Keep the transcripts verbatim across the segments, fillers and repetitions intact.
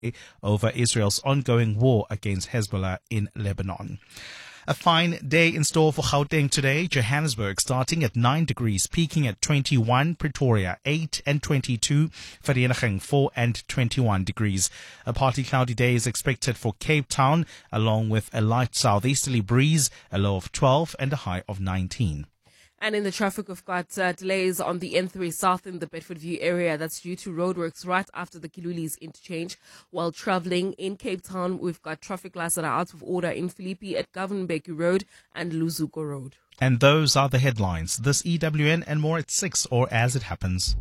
over Israel's ongoing war against Hezbollah in Lebanon. A fine day in store for Gauteng today. Johannesburg starting at nine degrees, peaking at twenty-one. Pretoria eight and twenty-two. Vereeniging four and twenty-one degrees. A partly cloudy day is expected for Cape Town, along with a light southeasterly breeze, a low of twelve and a high of nineteen. And in the traffic, we've got uh, delays on the N three South in the Bedfordview area. That's due to roadworks right after the Kiluli's interchange. While traveling in Cape Town, we've got traffic lights that are out of order in Philippi at Govan-Mbeki Road and Luzuko Road. And those are the headlines. This E W N and more at six, or as it happens.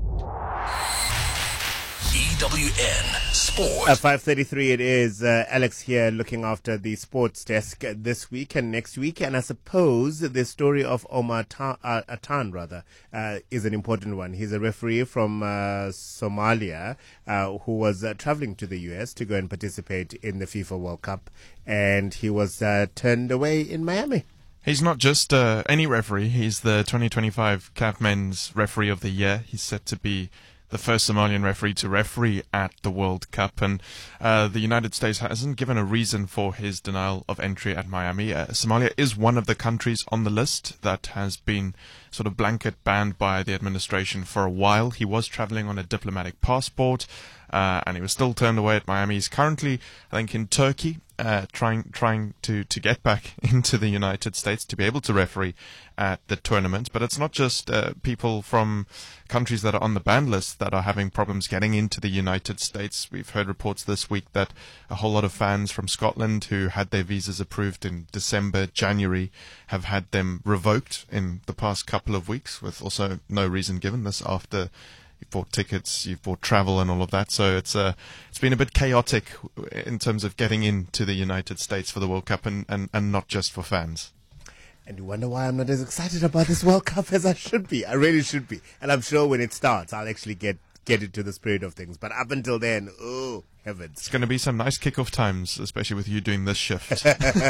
E W N Sport. At five thirty-three it is. Uh, Alex here looking after the sports desk this week and next week. And I suppose the story of Omar Ta- uh, Atan, rather, uh, is an important one. He's a referee from uh, Somalia uh, who was uh, traveling to the U S to go and participate in the FIFA World Cup. And he was uh, turned away in Miami. He's not just uh, any referee. He's the twenty twenty-five C A F Men's Referee of the Year. He's set to be the first Somalian referee to referee at the World Cup, and uh, the United States hasn't given a reason for his denial of entry at Miami. Uh, Somalia is one of the countries on the list that has been sort of blanket banned by the administration for a while. He was traveling on a diplomatic passport, uh, and he was still turned away at Miami. He's currently, I think, in Turkey, uh, trying trying to, to get back into the United States to be able to referee at the tournament. But it's not just uh, people from countries that are on the ban list that are having problems getting into the United States. We've heard reports this week that a whole lot of fans from Scotland who had their visas approved in December, January, have had them revoked in the past couple of weeks, with also no reason given. This after you've bought tickets, you've bought travel and all of that. So it's uh, it's been a bit chaotic in terms of getting into the United States for the World Cup, and, and, and not just for fans. And you wonder why I'm not as excited about this World Cup as I should be. I really should be. And I'm sure when it starts, I'll actually get, get into the spirit of things. But up until then, oh, heavens. It's going to be some nice kickoff times, especially with you doing this shift.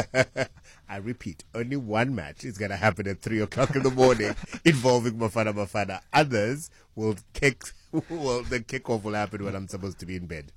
I repeat, only one match is going to happen at three o'clock in the morning involving Bafana Bafana. Others will kick, well, the kickoff will happen when I'm supposed to be in bed.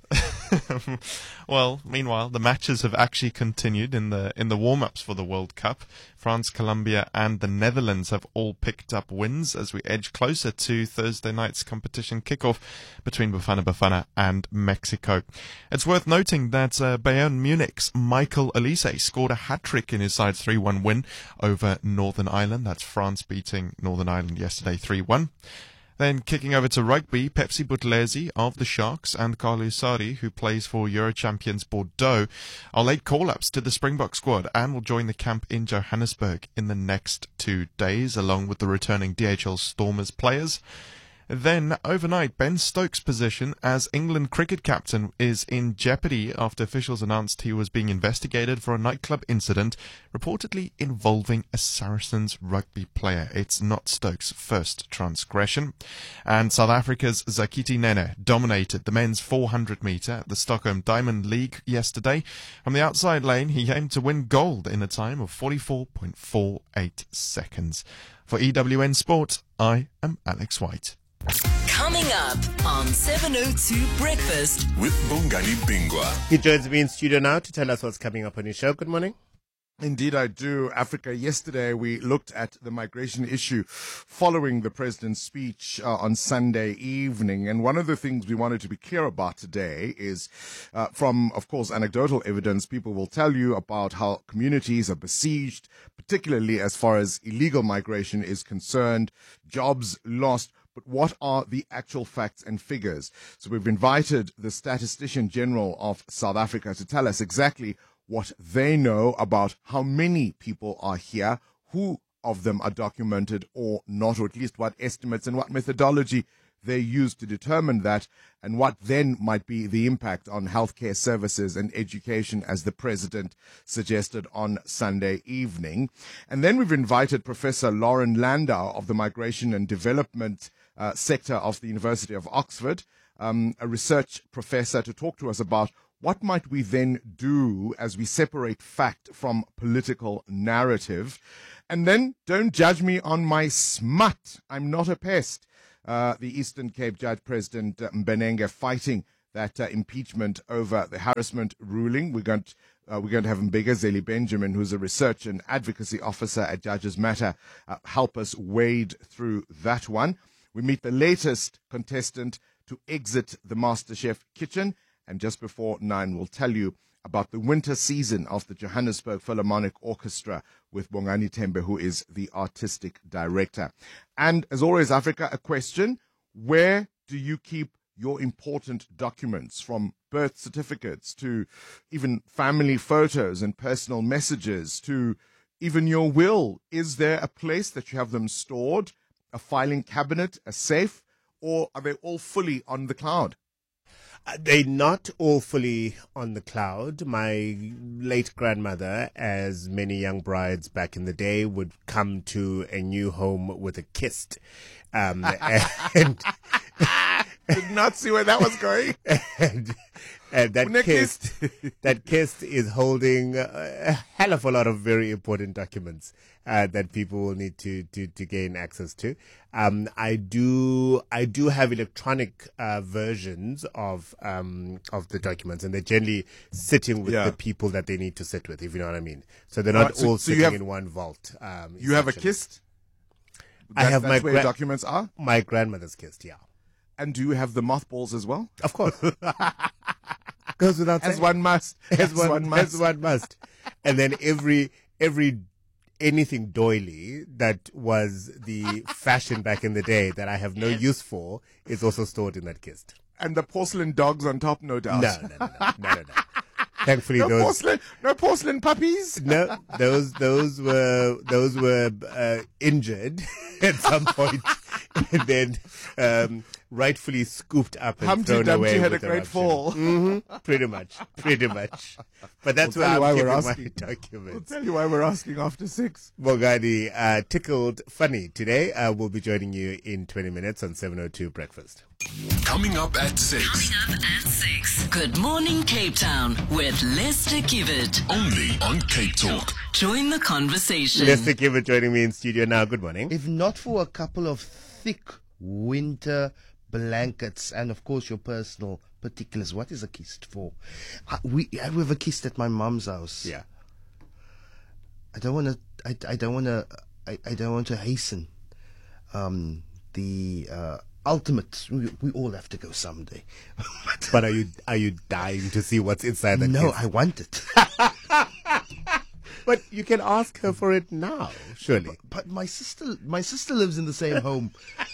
Well, meanwhile, the matches have actually continued in the in the warm-ups for the World Cup. France, Colombia and the Netherlands have all picked up wins as we edge closer to Thursday night's competition kickoff between Bafana Bafana and Mexico. It's worth noting that uh, Bayern Munich's Michael Olise scored a hat-trick in his side's three one win over Northern Ireland. That's France beating Northern Ireland yesterday three one. Then kicking over to rugby, Pepsi Buthelezi of the Sharks and Carlo Sari, who plays for Euro champions Bordeaux, are late call-ups to the Springbok squad and will join the camp in Johannesburg in the next two days, along with the returning D H L Stormers players. Then, overnight, Ben Stokes' position as England cricket captain is in jeopardy after officials announced he was being investigated for a nightclub incident reportedly involving a Saracens rugby player. It's not Stokes' first transgression. And South Africa's Zakiti Nene dominated the men's four hundred metre at the Stockholm Diamond League yesterday. From the outside lane, he aimed to win gold in a time of forty-four point four eight seconds. For E W N Sport, I am Alex White. Coming up on seven oh two Breakfast with Bongani Bingwa. He joins me in studio now to tell us what's coming up on his show. Good morning. Indeed, I do. Africa, yesterday we looked at the migration issue following the president's speech uh, on Sunday evening. And one of the things we wanted to be clear about today is uh, from, of course, anecdotal evidence, people will tell you about how communities are besieged, particularly as far as illegal migration is concerned, jobs lost. But what are the actual facts and figures? So we've invited the Statistician General of South Africa to tell us exactly what they know about how many people are here, who of them are documented or not, or at least what estimates and what methodology they use to determine that, and what then might be the impact on healthcare services and education, as the president suggested on Sunday evening. And then we've invited Professor Lauren Landau of the Migration and Development uh, sector of the University of Oxford, um, a research professor, to talk to us about what might we then do as we separate fact from political narrative. And then, don't judge me on my smut. I'm not a pest. Uh, the Eastern Cape Judge President uh, Mbenenge fighting that uh, impeachment over the harassment ruling. We're going to, uh, we're going to have Mbegazeli Benjamin, who's a research and advocacy officer at Judges Matter, uh, help us wade through that one. We meet the latest contestant to exit the MasterChef kitchen, and just before nine, we'll tell you about the winter season of the Johannesburg Philharmonic Orchestra with Bongani Tembe, who is the artistic director. And as always, Africa, a question: where do you keep your important documents, from birth certificates to even family photos and personal messages to even your will? Is there a place that you have them stored, a filing cabinet, a safe, or are they all fully on the cloud? Uh, They're not all fully on the cloud. My late grandmother, as many young brides back in the day, would come to a new home with a kist. Um, and Did not see where that was going. and, and that Una kist, that kist is holding a hell of a lot of very important documents uh, that people will need to, to, to gain access to. Um, I do I do have electronic uh, versions of um, of the documents, and they're generally sitting with Yeah. the people that they need to sit with, if you know what I mean. So they're not Alright, so- all so you sitting have- in one vault. Um, You have a essentially. kist? I That- have that's my where gra- your documents are? my grandmother's kist. Yeah, And do you have the mothballs as well? of course. Goes without As saying. one must. as one, one must. as one must. And then every every anything doily that was the fashion back in the day that I have no use for is also stored in that kist. And the porcelain dogs on top, no doubt. No, no, no, no, no, no. no. Thankfully, No those porcelain, no porcelain puppies. no, those those were those were uh, injured at some point, and then um, rightfully scooped up and Humpty thrown Dumpty away. had a with great eruption. fall. hmm Pretty much, pretty much. But that's We'll tell where you I'm why we're keeping my asking. I'll documents. tell you why we're asking after six. Bongani, uh, tickled funny today. Uh, we'll be joining you in twenty minutes on seven oh two Breakfast. Coming up at six. Coming up at six. Good morning, Cape Town, with Lester Kivet. Only on Cape Talk. Join the conversation. Lester Kivet joining me in studio now. Good morning. If not for a couple of thick winter blankets and, of course, your personal particulars, what is a kist for? I, we I have a kist at my mum's house. Yeah. I don't want to. I, I don't want to. I, I don't want to hasten um, the uh, ultimate. We, we all have to go someday. But, But are you are you dying to see what's inside that no, kist? I want it. But you can ask her for it now, surely. But my sister, my sister lives in the same home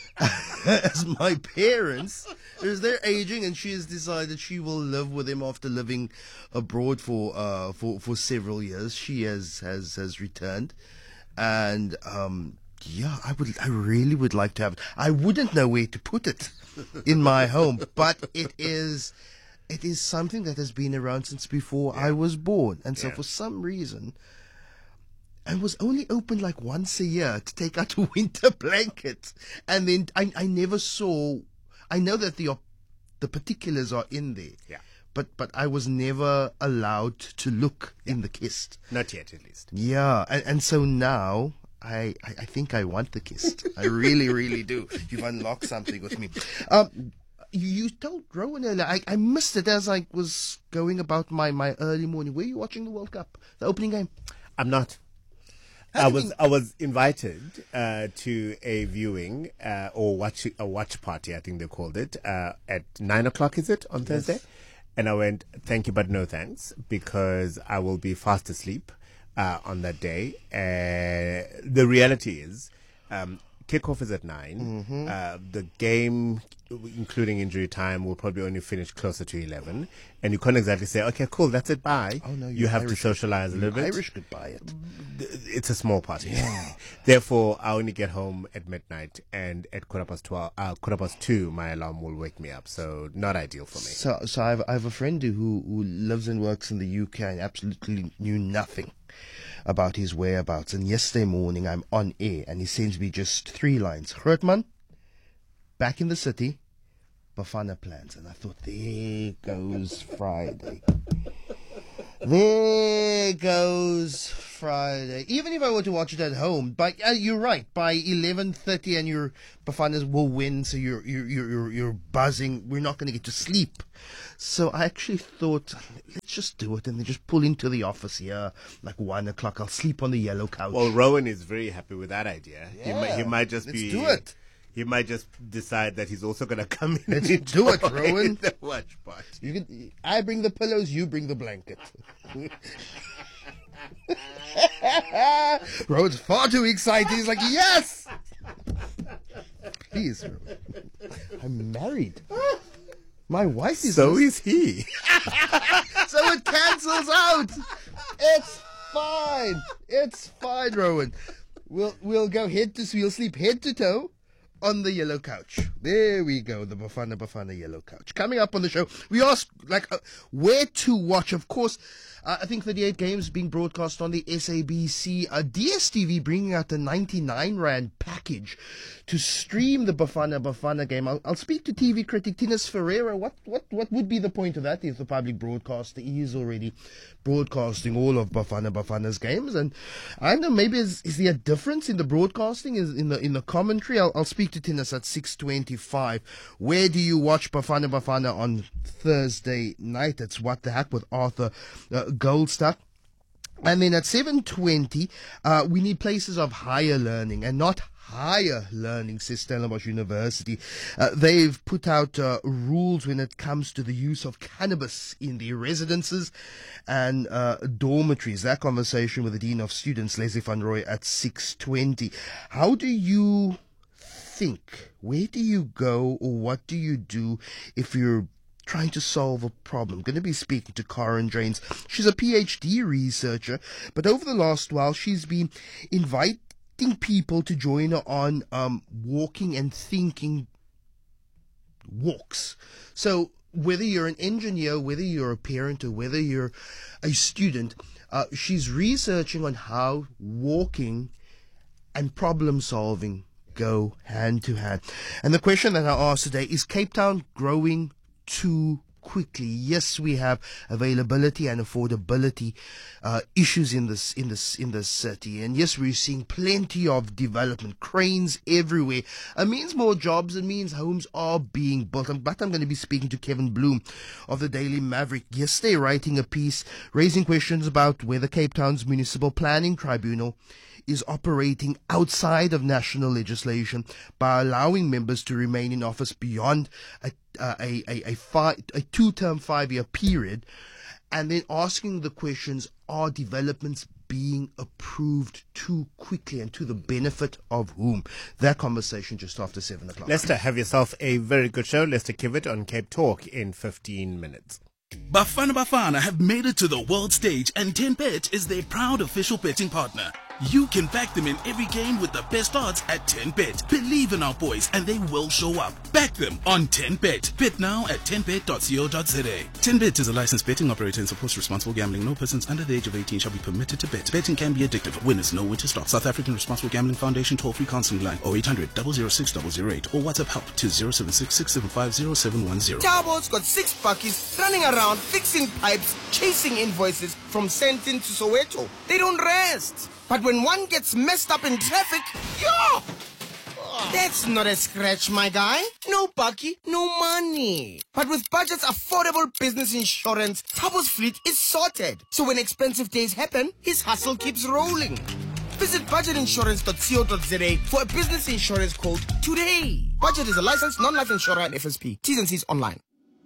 as my parents. Because they're aging, and she has decided she will live with him after living abroad for uh for, for several years. She has has has returned, and um yeah, I would I really would like to have it. I wouldn't know where to put it in my home, but it is. It is something that has been around since before I was born, and so Yeah. for some reason. And was only open like once a year to take out a winter blanket, and then I, I never saw. I know that the op- the particulars are in there, Yeah. but but I was never allowed to look in the kist. Not yet, at least. Yeah, and, and so now I, I I think I want the kist. I really really do. You've unlocked something with me. Um, you, you told Rowan earlier. I, I missed it as I was going about my, my early morning. Were you watching the World Cup, the opening game? I'm not. I was I was invited uh, to a viewing uh, or watch a watch party, I think they called it, uh, at nine o'clock. Is it on Thursday? And I went, thank you, but no thanks, because I will be fast asleep uh, on that day. Uh, the reality is, um, kickoff is at nine. Mm-hmm. Uh, the game, including injury time, will probably only finish closer to eleven. And you can't exactly say, okay, cool, that's it, bye. Oh, no, you you're have Irish. to socialize a little bit. Irish could buy it. It's a small party. Therefore, I only get home at midnight, and at quarter past twelve, uh, quarter past two, my alarm will wake me up. So not ideal for me. So, so I have, I have a friend who, who lives and works in the U K and absolutely knew nothing about his whereabouts. And yesterday morning, I'm on air, and he sends me just three lines. Grootman, back in the city, Bafana plans. And I thought, there goes Friday. There goes Friday. Even if I were to watch it at home, but uh, you're right. By eleven thirty, and your Bafanas will win, so you're you're you're you're buzzing. We're not going to get to sleep. So I actually thought, let's just do it, and then just pull into the office here like one o'clock. I'll sleep on the yellow couch. Well, Rowan is very happy with that idea. He, might, he Yeah, might just let's be. do it. He might just decide that he's also going to come in. Let's and do it, enjoy Rowan. The watch party. You can. I bring the pillows. You bring the blanket. Rowan's far too excited. He's like, yes. Please, Rowan. I'm married. My wife is. So is he. So it cancels out. It's fine. It's fine, Rowan. We'll we'll go head to we'll sleep head to toe on the yellow couch. There we go, the Bafana Bafana yellow couch. Coming up on the show, we ask like uh, where to watch. Of course, uh, I think thirty-eight games being broadcast on the S A B C. Uh, D S T V bringing out the ninety-nine rand package to stream the Bafana Bafana game. I'll, I'll speak to T V critic Tinus Ferreira. What what what would be the point of that if the public broadcaster is already broadcasting all of Bafana Bafana's games? And I don't know, maybe is, is there a difference in the broadcasting, is in the in the commentary? I'll, I'll speak to Tinus at six twenty-five. Where do you watch Bafana Bafana on Thursday night? It's What the Heck with Arthur uh, Goldstuck. And then at seven twenty, uh, we need places of higher learning and not higher learning, says Stellenbosch University. Uh, they've put out uh, rules when it comes to the use of cannabis in the residences and uh, dormitories. That conversation with the Dean of Students, Leslie Van Roy, at six twenty. How do you think? Where do you go, or what do you do if you're trying to solve a problem? I'm going to be speaking to Karen James. She's a PhD researcher, but over the last while, she's been inviting people to join her on um, walking and thinking walks. So whether you're an engineer, whether you're a parent, or whether you're a student, uh, she's researching on how walking and problem solving go hand to hand. And the question that I asked today is, Cape Town growing too quickly? Yes, we have availability and affordability uh, issues in this in this in this city, and yes, we're seeing plenty of development, cranes everywhere. It means more jobs. It means homes are being built. But I'm going to be speaking to Kevin Bloom of the Daily Maverick yesterday, writing a piece raising questions about whether Cape Town's Municipal Planning Tribunal is operating outside of national legislation by allowing members to remain in office beyond a uh, a a, a, five, a two-term five-year period, and then asking the questions: are developments being approved too quickly, and to the benefit of whom? That conversation just after seven o'clock. Lester, have yourself a very good show. Lester Kivitt on Cape Talk in fifteen minutes. Bafana Bafana have made it to the world stage, and ten bet is their proud official betting partner. You can back them in every game with the best odds at ten bet. Believe in our boys and they will show up. Back them on ten bet. Bet now at ten bet dot co dot za. ten bet is a licensed betting operator and supports responsible gambling. No persons under the age of eighteen shall be permitted to bet. Betting can be addictive. Winners know when to stop. South African Responsible Gambling Foundation toll-free counseling line oh eight hundred, double oh six, double oh eight or WhatsApp help to zero seven six, six seven five, zero seven one zero. Tabo's got six buckies running around fixing pipes, chasing invoices from Sentin to Soweto. They don't rest. But when one gets messed up in traffic, yo! That's not a scratch, my guy. No bucky, no money. But with Budget's affordable business insurance, Tabo's fleet is sorted. So when expensive days happen, his hustle keeps rolling. Visit budget insurance dot co dot za for a business insurance quote today. Budget is a licensed non-life insurer and F S P. T's and C's online.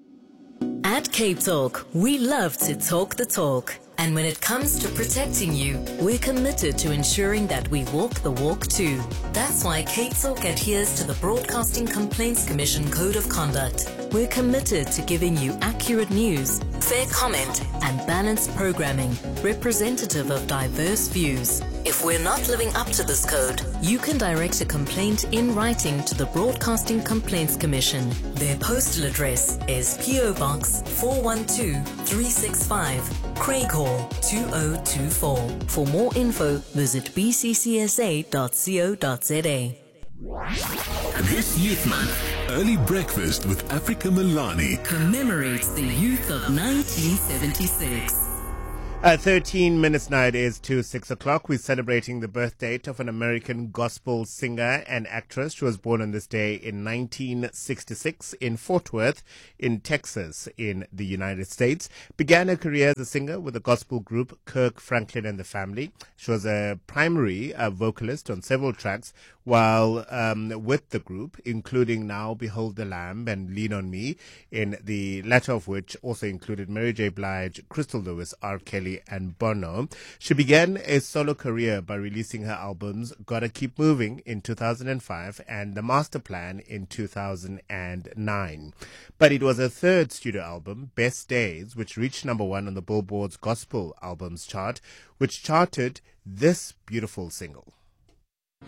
At Cape Talk, we love to talk the talk. And when it comes to protecting you, we're committed to ensuring that we walk the walk too. That's why Cape Talk adheres to the Broadcasting Complaints Commission Code of Conduct. We're committed to giving you accurate news, fair comment, and balanced programming, representative of diverse views. If we're not living up to this code, you can direct a complaint in writing to the Broadcasting Complaints Commission. Their postal address is P O Box four one two, three six five, Craighall two oh two four. For more info, visit b c c s a dot co dot za. This Youth Month, Early Breakfast with Africa Milani Commemorates the youth of nineteen seventy-six. Uh, thirteen minutes now it is to six o'clock. We're celebrating the birth date of an American gospel singer and actress. She was born on this day in nineteen sixty-six in Fort Worth in Texas in the United States. Began her career as a singer with the gospel group Kirk Franklin and the Family. She was a primary uh, vocalist on several tracks while um, with the group, including Now Behold the Lamb and Lean on Me, in the latter of which also included Mary J. Blige, Crystal Lewis, R. Kelly, and Bono. She began a solo career by releasing her albums Gotta Keep Moving in two thousand five and The Master Plan in two thousand nine. But it was her third studio album, Best Days, which reached number one on the Billboard's Gospel Albums chart, which charted this beautiful single.